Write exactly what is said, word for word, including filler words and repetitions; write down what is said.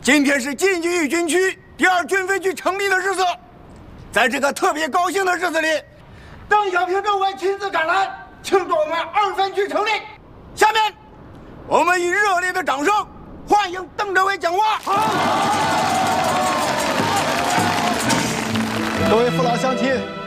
今天是晋冀豫军区第二军分区成立的日子，在这个特别高兴的日子里，邓小平政委亲自赶来庆祝我们二分区成立。下面，我们以热烈的掌声欢迎邓政委讲话。 各位父老乡亲。